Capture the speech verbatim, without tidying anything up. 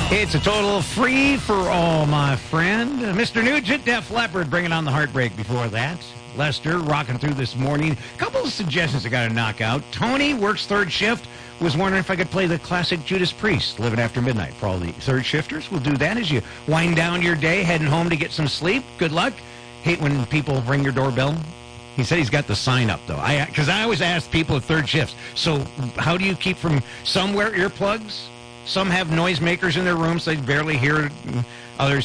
It's a total free for all, my friend. Mister Nugent, Def Leppard, bringing on the heartbreak before that. Lester rocking through this morning. A couple of suggestions I got to knock out. Tony works third shift. Was wondering if I could play the classic Judas Priest, Living After Midnight. For all the third shifters, we'll do that as you wind down your day, heading home to get some sleep. Good luck. Hate when people ring your doorbell. He said he's got the sign up, though. I Because I always ask people at third shifts, so how do you keep from, some wear earplugs? Some have noisemakers in their rooms, so they barely hear it. Others